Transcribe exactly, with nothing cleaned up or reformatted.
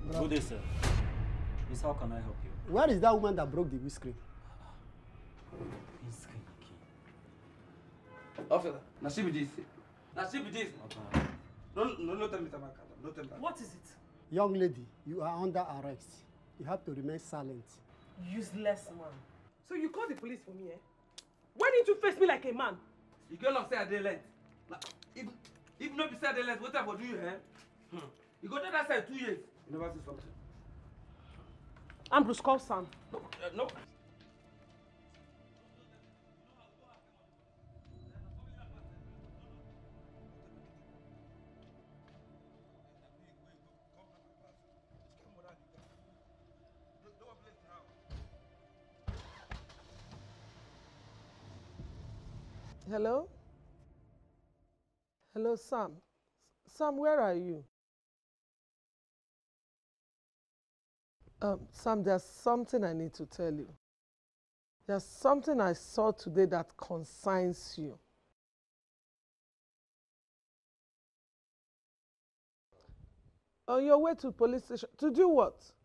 Good day, sir. Please, how can I help you? Where is that woman that broke the windscreen? Windscreen key. Officer, now she be this. Now she be this. Okay. No, no, no, tell me, Tamaka. No, tell me. What is it? Young lady, you are under arrest. You have to remain silent. Useless man. So you call the police for me, eh? Why didn't you face me like a man? You go along say I dey late. Now, if if no be say I dey late, what I for do you, eh? Hmm. You go to that side two years. You never see something. Ambrose, call Sam. No, uh, no. Hello? Hello, Sam. Sam, where are you? Um, Sam, there's something I need to tell you. There's something I saw today that concerns you. On your way to police station, to do what?